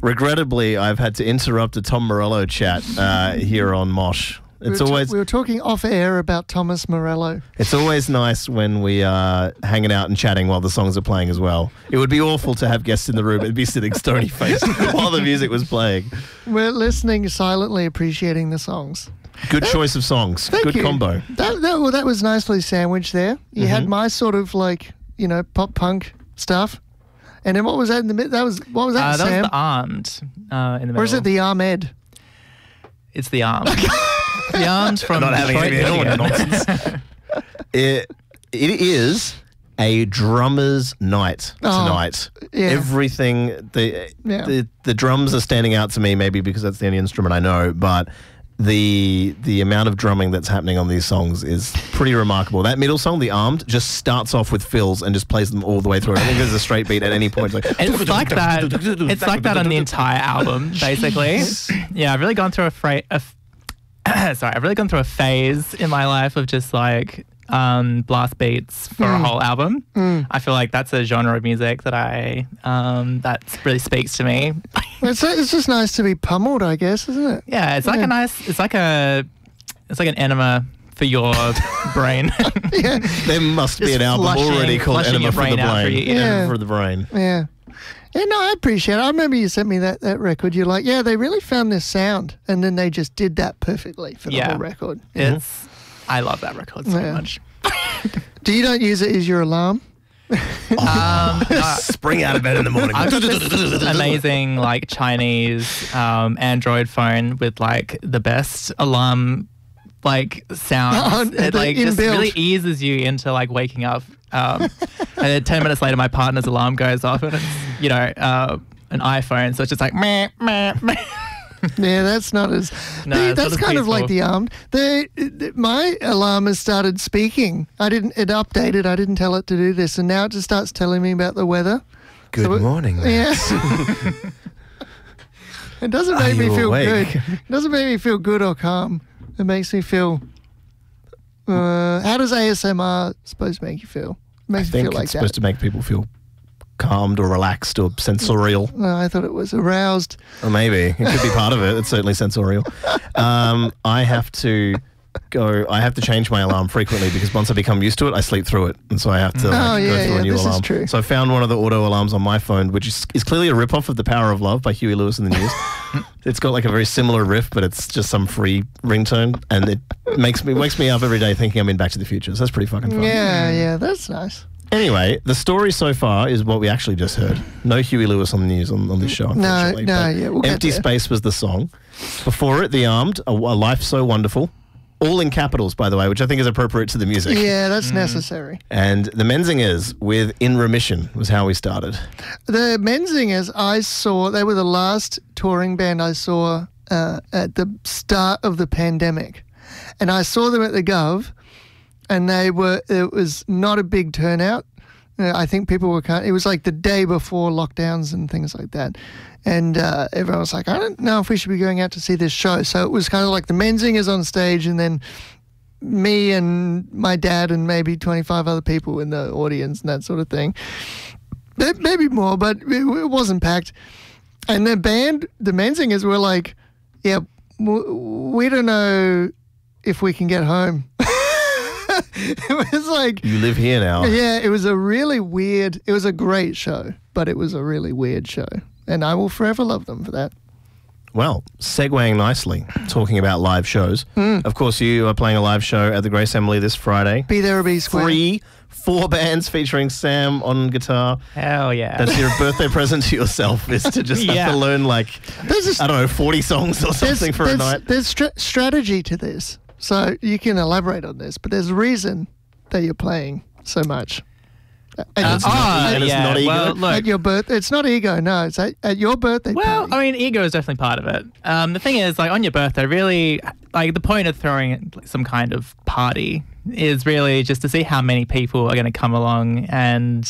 Regrettably, I've had to interrupt a Tom Morello chat here on Mosh. We were talking off air about Thomas Morello. It's always nice when we are hanging out and chatting while the songs are playing as well. It would be awful to have guests in the room and be sitting stony faced while the music was playing. We're listening silently, appreciating the songs. Good choice of songs. Thank Good you. combo. That was nicely sandwiched there. You had my sort of pop punk stuff. And then what was that in the middle? What was that, That Sam? was the Armed in the middle. Or is it the Ahmed? It's the Armed. The Armed from Not having Detroit any Michigan. nonsense. It is a drummer's night tonight. Yeah. Everything, the drums are standing out to me, maybe because that's the only instrument I know, but the amount of drumming that's happening on these songs is pretty remarkable. That middle song, The Armed, just starts off with fills and just plays them all the way through. I think there's a straight beat at any point. It's like that. It's like that on the entire album, basically. Yeah, I've really gone through I've really gone through a phase in my life of just like blast beats for a whole album. I feel like that's a genre of music that that really speaks to me. It's just nice to be pummeled, I guess, isn't it? Yeah, it's like it's like an enema for your brain. Yeah. There must be Just an album already called flushing Enema your for the brain out Brain. through your ear. Yeah. For the brain. Yeah. Yeah, no, I appreciate it. I remember you sent me that record. You're like, yeah, they really found this sound. And then they just did that perfectly for the whole record. I love that record so much. You don't use it as your alarm? Spring out of bed in the morning. I've got this amazing like Chinese Android phone with like the best alarm like sounds. It like just really eases you into like waking up. And then 10 minutes later, my partner's alarm goes off, and it's an iPhone, so it's just like meh meh meh. Yeah, that's not as. No, that's kind of like the Armed. My alarm has started speaking. It updated. I didn't tell it to do this, and now it just starts telling me about the weather. Good morning. Yeah. It doesn't make me feel good. It doesn't make me feel good or calm. It makes me feel. How does ASMR supposed to make you feel? It makes I think me feel like it's supposed to make people feel calmed or relaxed or sensorial. No, I thought it was aroused. Or maybe. It could be part of it. It's certainly sensorial. I have to change my alarm frequently because once I become used to it, I sleep through it. And so I have to go through a new this alarm. is true. So I found one of the auto alarms on my phone, which is clearly a rip-off of The Power of Love by Huey Lewis and the News. It's got like a very similar riff, but it's just some free ringtone. And it wakes me up every day thinking I'm in Back to the Future. So that's pretty fucking fun. Yeah, that's nice. Anyway, the story so far is what we actually just heard. No Huey Lewis on the news on this show, unfortunately. We'll get Empty there. Space was the song. Before it, The Armed, a Life So Wonderful. All in capitals, by the way, which I think is appropriate to the music. Yeah, that's necessary. And the Menzingers with In Remission was how we started. The Menzingers, I saw, they were the last touring band I saw at the start of the pandemic. And I saw them at the Gov, and it was not a big turnout. I think people were it was like the day before lockdowns and things like that. And everyone was like, I don't know if we should be going out to see this show. So it was kind of like the Menzingers on stage and then me and my dad and maybe 25 other people in the audience and that sort of thing. Maybe more, but it wasn't packed. And the band, the Menzingers, were like, yeah, we don't know if we can get home. It was like... You live here now. Yeah, it was a great show, but it was a really weird show. And I will forever love them for that. Well, segueing nicely, talking about live shows. Of course, you are playing a live show at the Grace Emily this Friday. Be there or be square. 4 bands featuring Sam on guitar. Hell yeah. That's your birthday present to yourself, is to just have to learn I don't know, 40 songs or something for a night. There's strategy to this. So you can elaborate on this, but there's a reason that you're playing so much. It's not ego? Well, look, at your birthday, it's not ego. No, it's at your birthday. well, party. I mean, ego is definitely part of it. The thing is, like, on your birthday, really, like, the point of throwing some kind of party is really just to see how many people are going to come along and,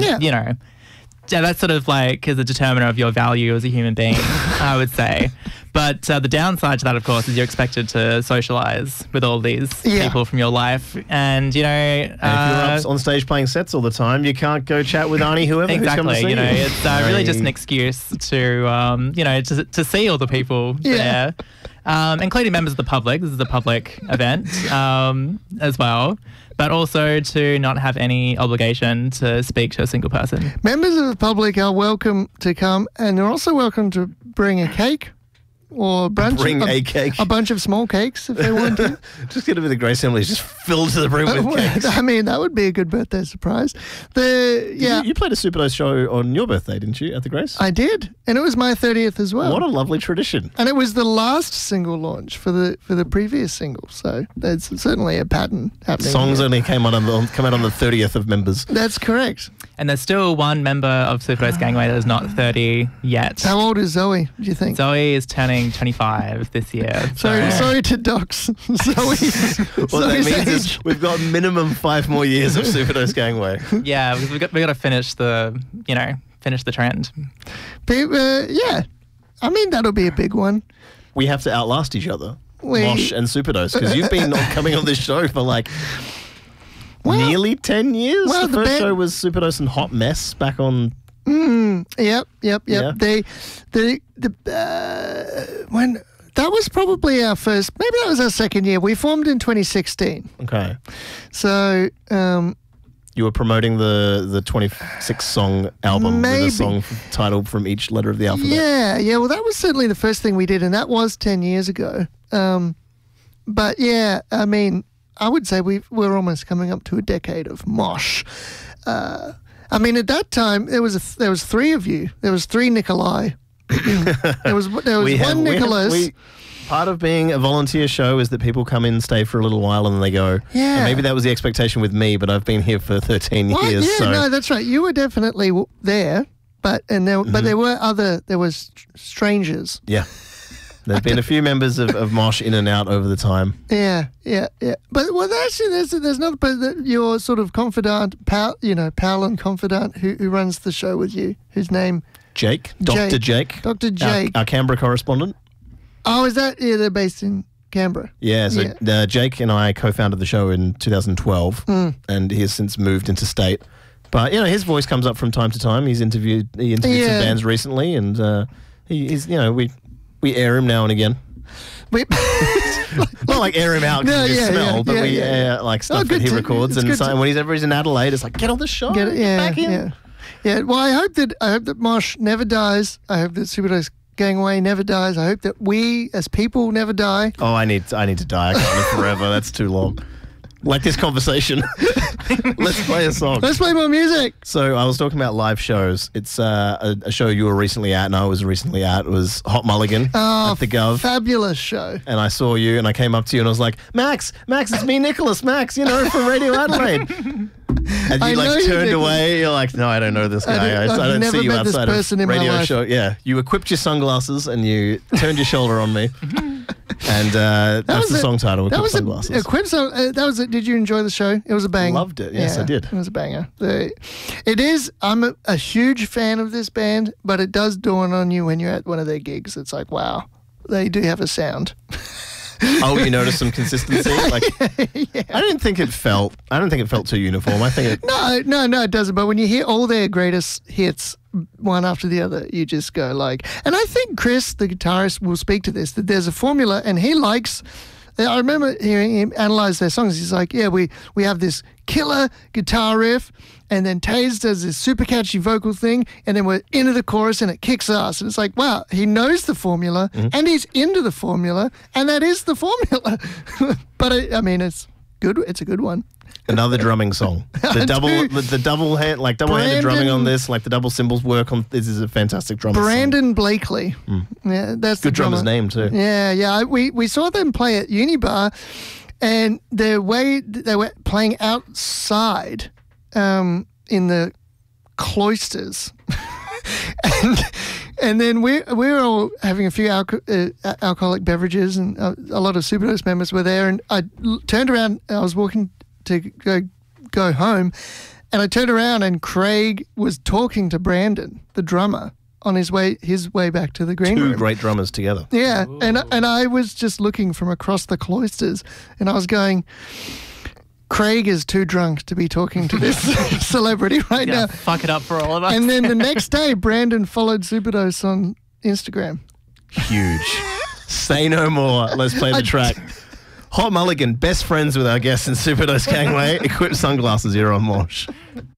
that's sort of like is a determiner of your value as a human being, I would say. But the downside to that, of course, is you're expected to socialize with all these people from your life. And, you know... and if you're up on stage playing sets all the time, you can't go chat with Arnie, whoever, who's come to see you know, it's really just an excuse to, you know, to see all the people there, including members of the public. This is a public event as well. But also to not have any obligation to speak to a single person. Members of the public are welcome to come, and they're also welcome to bring a cake or a bunch of small cakes if they want to. Just get a bit of Grace Emily just filled to the brim with cakes. I mean, that would be a good birthday surprise. You played a Superdose show on your birthday, didn't you, at the Grace? I did, and it was my 30th as well. What a lovely tradition! And it was the last single launch for the previous single, so there's certainly a pattern happening. Songs only come out on the 30th of members. That's correct. And there's still one member of Superdose Gangway that is not 30 yet. How old is Zoe, do you think? Zoe is turning 25 this year. Sorry to dox Zoe's What that means is we've got minimum 5 more years of Superdose Gangway. Yeah, we've got to finish the trend. Yeah. I mean, that'll be a big one. We have to outlast each other, Mosh and Superdose, because you've been coming on this show for like... nearly 10 years. Well, the first show was Superdose and Hot Mess back on. Yep. Yeah. When that was probably our first. Maybe that was our second year. We formed in 2016. Okay. So. You were promoting the 26 song album with a song titled from each letter of the alphabet. Yeah. Well, that was certainly the first thing we did, and that was 10 years ago. But yeah, I mean. I would say we're almost coming up to a decade of mosh. I mean, at that time there was 3 of you. There was 3 Nikolai. there was one Nicholas. Part of being a volunteer show is that people come in, stay for a little while, and then they go. Yeah. And maybe that was the expectation with me, but I've been here for 13 years. Yeah, no, that's right. You were definitely there, but there was strangers. Yeah. There's been a few members of Mosh in and out over the time. Yeah. But actually, there's another person, your sort of confidant, pal and confidant who runs the show with you, whose name? Jake. Dr. Jake. Dr. Jake. Our Canberra correspondent. Oh, is that? Yeah, they're based in Canberra. Yeah, so Jake and I co-founded the show in 2012, and he has since moved interstate. But, his voice comes up from time to time. He interviewed some bands recently, and he's, we air him now and again. Not like air him out because of smell, but we air like stuff that he records. And so whenever he's in Adelaide, it's like, get on the show, back in. Yeah. Well, I hope that Mosh never dies. I hope that Superdose Gangway never dies. I hope that we as people never die. Oh, I need to die. I can't live forever. That's too long. Like this conversation. Let's play a song. Let's play more music. So I was talking about live shows. It's a show you were recently at and I was recently at. It was Hot Mulligan at the Gov. Fabulous show. And I saw you and I came up to you and I was like, Max, it's me, Nicholas, Max, from Radio Adelaide. And you turned away. You're like, no, I don't know this guy. I don't see you outside of radio show. Yeah, you equipped your sunglasses and you turned your shoulder on me. And that's the song title. That was a Did you enjoy the show? It was a banger. Loved it. Yes, I did. It was a banger. It is. I'm a huge fan of this band, but it does dawn on you when you're at one of their gigs. It's like, wow, they do have a sound. Oh, you noticed some consistency? Like, yeah. I don't think it felt too uniform. I think it. No, it doesn't. But when you hear all their greatest hits one after the other, you just go like. And I think Chris, the guitarist, will speak to this. That there's a formula, and he likes. I remember hearing him analyze their songs. He's like, yeah, we have this killer guitar riff, and then Taze does this super catchy vocal thing, and then we're into the chorus and it kicks ass. And it's like, wow, he knows the formula and he's into the formula, and that is the formula. But it's good. It's a good one. Another drumming song. The double-handed drumming on this, like the double cymbals work on this is a fantastic drummer. Brandon Blakely. Yeah, that's good drummer's name too. Yeah. We saw them play at Unibar, and the way they were playing outside in the cloisters. And then we were all having a few alcoholic beverages, and a lot of Superdose members were there, and I turned around and I was walking to go home, and I turned around and Craig was talking to Brandon, the drummer, on his way back to the green room. Two great drummers together. Yeah, and I was just looking from across the cloisters, and I was going, Craig is too drunk to be talking to this celebrity right now. Fuck it up for all of us. And then the next day, Brandon followed Superdose on Instagram. Huge. Say no more. Let's play the track. Hot Mulligan, best friends with our guests in Superdose Gangway. Equip sunglasses, you're on Mosh.